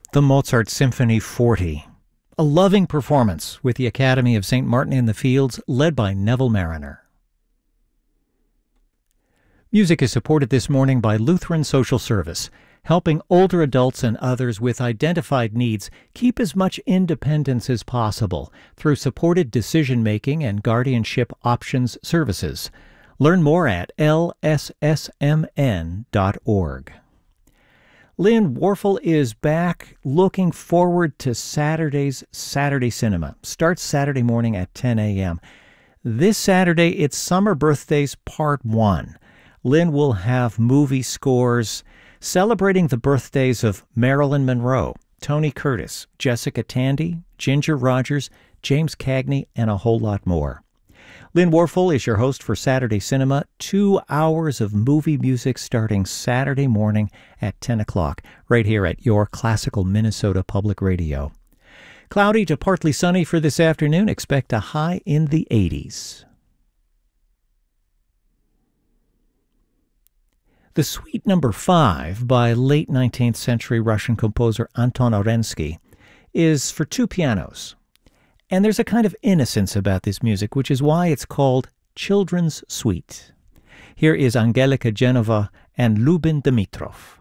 the Mozart Symphony 40. A loving performance with the Academy of St. Martin in the Fields, led by Neville Mariner. Music is supported this morning by Lutheran Social Service, helping older adults and others with identified needs keep as much independence as possible through supported decision-making and guardianship options services. Learn more at lssmn.org. Lynn Warfel is back, looking forward to Saturday's Saturday Cinema. Starts Saturday morning at 10 a.m. This Saturday, it's Summer Birthdays Part 1. Lynn will have movie scores celebrating the birthdays of Marilyn Monroe, Tony Curtis, Jessica Tandy, Ginger Rogers, James Cagney, and a whole lot more. Lynn Warfel is your host for Saturday Cinema. 2 hours of movie music starting Saturday morning at 10 o'clock, right here at your Classical Minnesota Public Radio. Cloudy to partly sunny for this afternoon. Expect a high in the 80s. The Suite No. 5 by late 19th century Russian composer Anton Orensky is for 2 pianos. And there's a kind of innocence about this music, which is why it's called Children's Suite. Here is Angelika Genova and Lubin Dimitrov.